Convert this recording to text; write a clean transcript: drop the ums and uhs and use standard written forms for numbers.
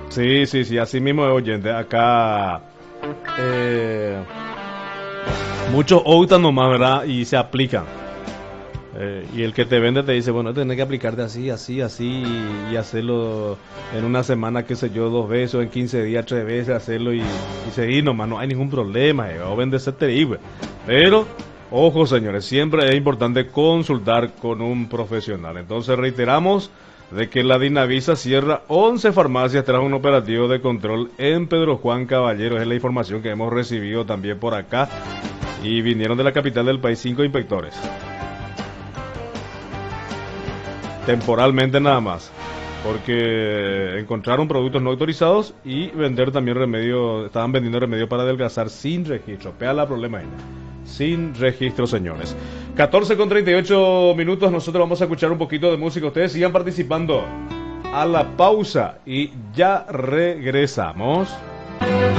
Sí, sí, sí, así mismo es oyente. Acá muchos optan nomás, ¿verdad? Y se aplican. Y el que te vende te dice, bueno, tenés que aplicarte así, así, así, y hacerlo en una semana, qué sé yo, 2 veces, o en 15 días, 3 veces, hacerlo y seguir nomás, no hay ningún problema, va a vender ser terrible. Pero, ojo señores, siempre es importante consultar con un profesional. Entonces reiteramos de que la Dinavisa cierra 11 farmacias tras un operativo de control en Pedro Juan Caballero. Es la información que hemos recibido también por acá. Y vinieron de la capital del país 5 inspectores. Temporalmente nada más, porque encontraron productos no autorizados y vender también remedio, estaban vendiendo remedio para adelgazar sin registro. Pea la problema ahí. Sin registro, señores. 14:38 minutos, nosotros vamos a escuchar un poquito de música. Ustedes sigan participando a la pausa y ya regresamos.